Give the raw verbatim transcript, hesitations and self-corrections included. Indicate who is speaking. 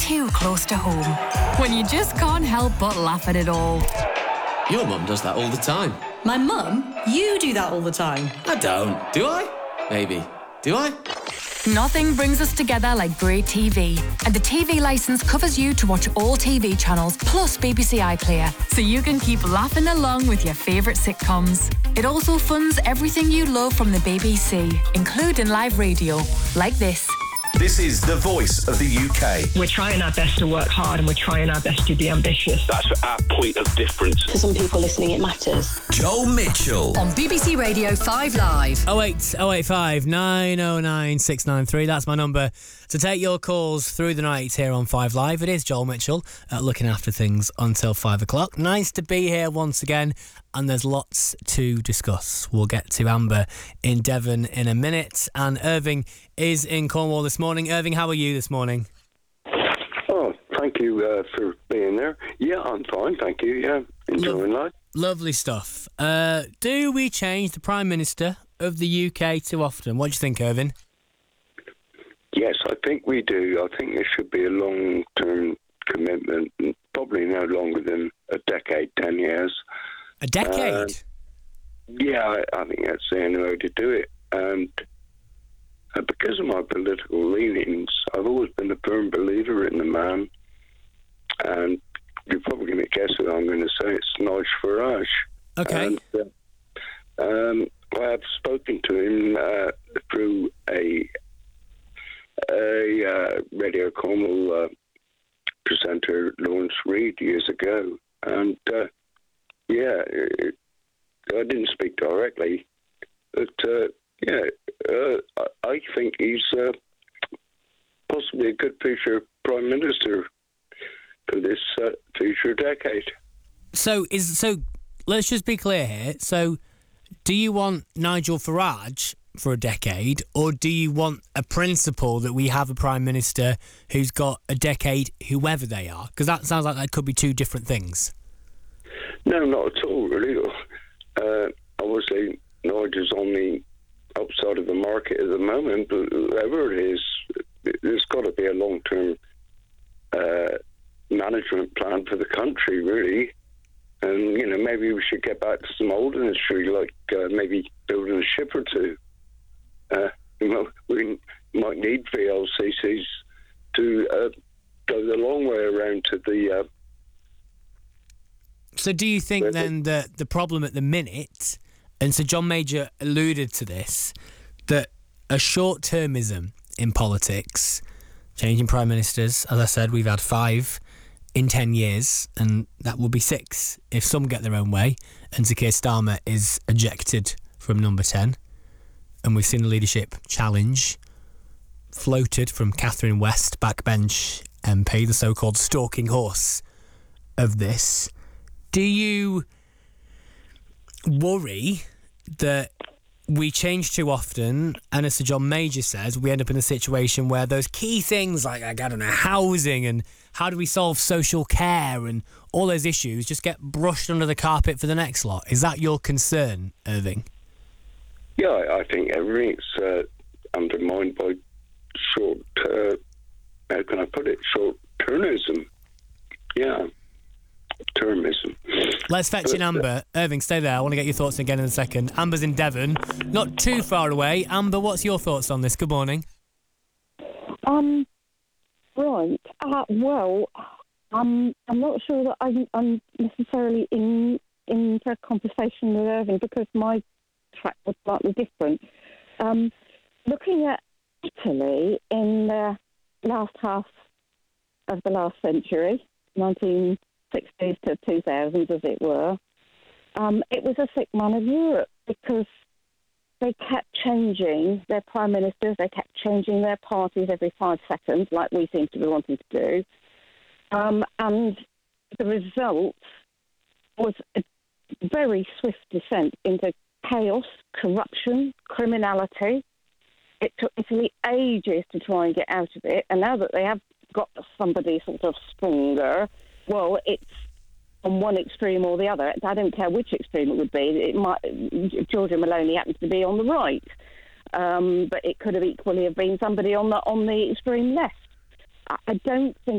Speaker 1: too close to home. When you just can't help but laugh at it all.
Speaker 2: Your mum does that all the time.
Speaker 3: My mum? You do that all the time.
Speaker 2: I don't. Do I? Maybe. Do I?
Speaker 1: Nothing brings us together like great T V. And the T V licence covers you to watch all T V channels plus B B C iPlayer, so you can keep laughing along with your favourite sitcoms. It also funds everything you love from the B B C, including live radio, like this.
Speaker 4: This is the voice of the U K.
Speaker 5: We're trying our best to work hard and we're trying our best to be ambitious.
Speaker 6: That's our point of difference.
Speaker 7: For some people listening, it matters.
Speaker 4: Joel Mitchell.
Speaker 8: On B B C Radio five Live.
Speaker 9: oh eight oh eight five nine oh nine six nine three. That's my number to take your calls through the night here on five Live. It is Joel Mitchell, uh, looking after things until five o'clock. Nice to be here once again, and there's lots to discuss. We'll get to Amber in Devon in a minute, and Irving is in Cornwall this morning. Irving, how are you this morning?
Speaker 10: Oh, thank you uh, for being there. Yeah, I'm fine, thank you. Yeah, enjoying
Speaker 9: Lo-
Speaker 10: life.
Speaker 9: Lovely stuff. Uh, do we change the Prime Minister of the U K too often? What do you think, Irving?
Speaker 10: Yes, I think we do. I think there should be a long-term commitment, probably no longer than a decade, ten years.
Speaker 9: A decade?
Speaker 10: Uh, yeah, I, I think that's the only way to do it. And uh, because of my political leanings, I've always been a firm believer in the man. And you're probably going to guess what I'm going to say. It's Nigel Farage.
Speaker 9: Okay.
Speaker 10: And, uh, um, I have spoken to him uh, through a a uh, Radio Cornwall uh, presenter, Lawrence Reed, years ago. And, uh, yeah, it, I didn't speak directly, but, uh, yeah, uh, I think he's uh, possibly a good future Prime Minister for this uh, future decade.
Speaker 9: So, is so. Let's just be clear here. So, do you want Nigel Farage for a decade, or do you want a principle that we have a Prime Minister who's got a decade, whoever they are? Because that sounds like that could be two different things.
Speaker 10: No, not at all, really. Uh, obviously, Nigel's on the upside of the market at the moment, but whoever it is, there's got to be a long-term uh, management plan for the country, really. And, you know, maybe we should get back to some old industry, like uh, maybe building a ship or two. Uh, you know, we might need V L C Cs to uh, go the long way around to the... Uh,
Speaker 9: so do you think then that the problem at the minute, and Sir John Major alluded to this, that a short-termism in politics, changing prime ministers, as I said, we've had five in ten years, and that will be six if some get their own way, and Sir Keir Starmer is ejected from number ten, and we've seen the leadership challenge floated from Catherine West, backbench M P, the so-called stalking horse of this. Do you worry that we change too often, and as Sir John Major says, we end up in a situation where those key things like, I don't know, housing and how do we solve social care and all those issues just get brushed under the carpet for the next lot? Is that your concern, Irving?
Speaker 10: Yeah, I think everything's uh, undermined by short, uh, how can I put it, short-termism. Yeah, termism.
Speaker 9: Let's fetch in Amber. Irving, stay there. I want to get your thoughts again in a second. Amber's in Devon, not too far away. Amber, what's your thoughts on this? Good morning.
Speaker 11: Um, right. Uh, well, um, I'm not sure that I'm, I'm necessarily in in for a conversation with Irving because my track was slightly different. Um, looking at Italy in the last half of the last century, nineteen sixties to two thousands, as it were, um, it was a sick man of Europe because they kept changing their prime ministers, they kept changing their parties every five seconds, like we seem to be wanting to do. Um, and the result was a very swift descent into chaos, corruption, criminality. It took Italy ages to try and get out of it, and now that they have got somebody sort of stronger, well, it's on one extreme or the other. I don't care which extreme it would be. It might, Giorgia Meloni happens to be on the right, um, but it could have equally have been somebody on the on the extreme left. I don't think